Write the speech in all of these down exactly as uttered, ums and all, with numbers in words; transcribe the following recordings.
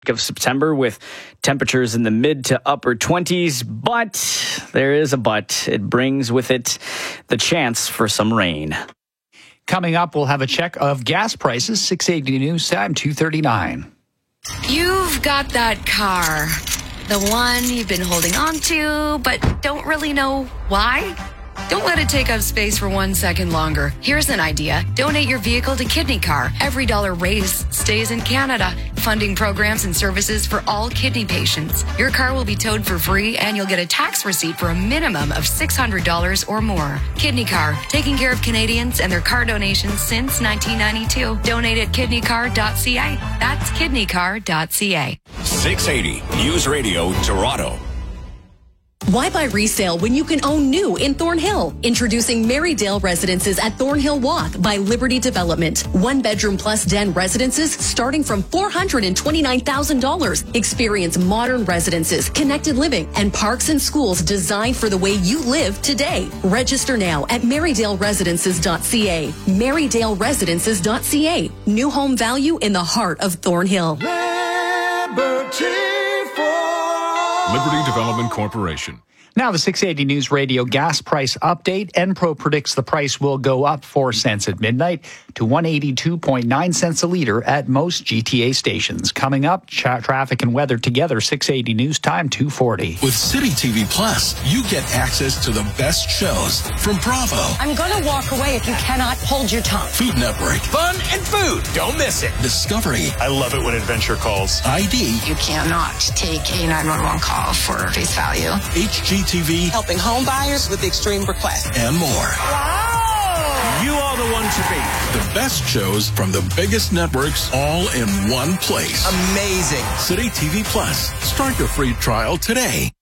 of September with temperatures in the mid to upper twenties, but there is a but. It brings with it the chance for some rain. Coming up, we'll have a check of gas prices. six eighty News Time, two thirty-nine. You've got that car, the one you've been holding on to, but don't really know why. Don't let it take up space for one second longer. Here's an idea. Donate your vehicle to Kidney Car. Every dollar raised stays in Canada, funding programs and services for all kidney patients. Your car will be towed for free, and you'll get a tax receipt for a minimum of six hundred dollars or more. Kidney Car, taking care of Canadians and their car donations since nineteen ninety-two. Donate at kidney car dot c a. That's kidney car dot c a. six eighty News Radio, Toronto. Why buy resale when you can own new in Thornhill? Introducing Marydale Residences at Thornhill Walk by Liberty Development. One bedroom plus den residences starting from four hundred twenty-nine thousand dollars. Experience modern residences, connected living, and parks and schools designed for the way you live today. Register now at marydale residences dot c a. marydale residences dot c a. New home value in the heart of Thornhill. Liberty Development Corporation. Now the six eighty News Radio gas price update. Enpro predicts the price will go up four cents at midnight to one hundred eighty-two point nine cents a litre at most G T A stations. Coming up, tra- traffic and weather together, six eighty News Time, two forty. With City T V Plus, you get access to the best shows from Bravo, I'm going to walk away if you cannot hold your tongue. Food Network, Fun and food. Don't miss it. Discovery, I love it when Adventure calls. I D, You cannot take a nine one one call for face value. H G T V, helping home buyers with extreme requests, and more. Wow! You are the one to beat. The best shows from the biggest networks all in one place. Amazing. City T V Plus. Start your free trial today.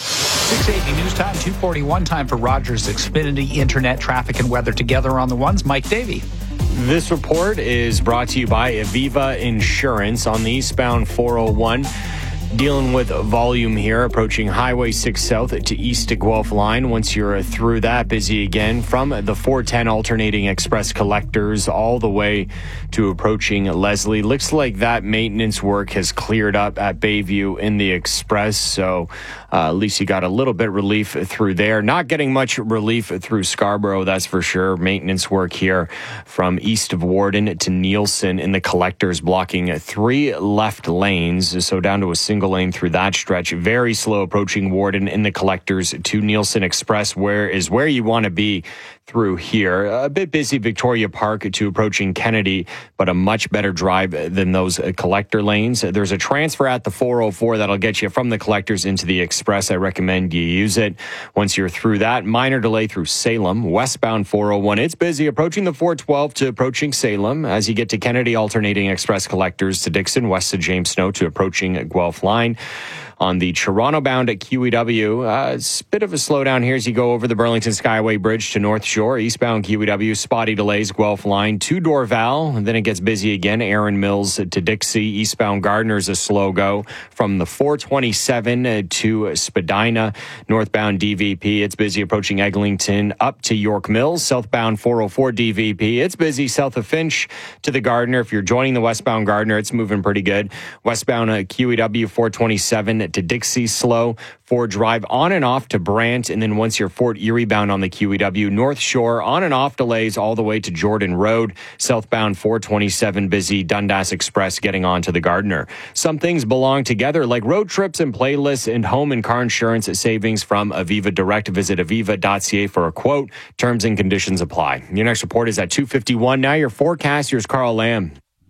six eighty News Time, two forty-one. Time for Rogers Xfinity Internet traffic and weather together on the ones. Mike Davey. This report is brought to you by Aviva Insurance on the eastbound four oh one. Dealing with volume here, approaching Highway six South to East to Guelph line. Once you're through that, busy again from the four ten alternating express collectors all the way to approaching Leslie. Looks like that maintenance work has cleared up at Bayview in the express, so uh, at least you got a little bit relief through there. Not getting much relief through Scarborough, that's for sure. Maintenance work here from east of Warden to Nielsen in the collectors, blocking three left lanes, so down to a single lane through that stretch. Very slow approaching Warden in the collectors to Nielsen Express, where is where you want to be through here. A bit busy Victoria Park to approaching Kennedy, but a much better drive than those uh, collector lanes. There's a transfer at the four oh four that'll get you from the collectors into the express. I recommend you use it. Once you're through that, minor delay through Salem, westbound four oh one. It's busy approaching the four twelve to approaching Salem. As you get to Kennedy, alternating express collectors to Dixon, west of James Snow to approaching Guelph line. On the Toronto bound at Q E W, uh, it's a bit of a slowdown here as you go over the Burlington Skyway Bridge to North Shore. Eastbound Q E W, spotty delays, Guelph line to Dorval, and then it gets busy again. Aaron Mills to Dixie. Eastbound Gardner's a slow go from the four twenty-seven to Spadina. Northbound D V P, it's busy approaching Eglinton up to York Mills. Southbound four oh four D V P, it's busy south of Finch to the Gardner. If you're joining the westbound Gardner, it's moving pretty good. Westbound uh, Q E W four twenty-seven to Dixie slow. Ford Drive on and off to Brant, and then once you're Fort Erie bound on the Q E W, North Shore on and off delays all the way to Jordan Road. Southbound four twenty-seven busy. Dundas Express getting on to the Gardner. Some things belong together like road trips and playlists and home and car insurance savings from Aviva Direct. Visit aviva dot c a for a quote. Terms and conditions apply. Your next report is at two fifty-one. Now your forecast. Here's Carl Lamb.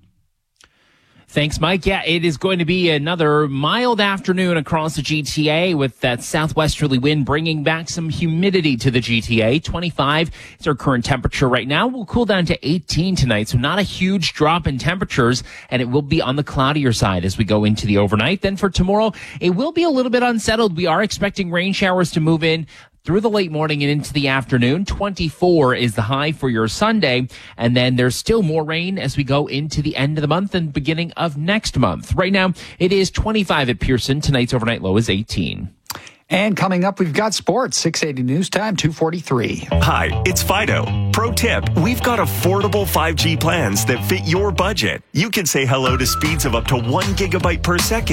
Thanks, Mike. Yeah, it is going to be another mild afternoon across the G T A with that southwesterly wind bringing back some humidity to the G T A. twenty-five is our current temperature right now. We'll cool down to eighteen tonight, so not a huge drop in temperatures, and it will be on the cloudier side as we go into the overnight. Then for tomorrow, it will be a little bit unsettled. We are expecting rain showers to move in through the late morning and into the afternoon. twenty-four is the high for your Sunday. And then there's still more rain as we go into the end of the month and beginning of next month. Right now, it is twenty-five at Pearson. Tonight's overnight low is eighteen. And coming up, we've got sports. six eighty News Time, two forty-three. Hi, it's Fido. Pro tip, we've got affordable five G plans that fit your budget. You can say hello to speeds of up to one gigabyte per second.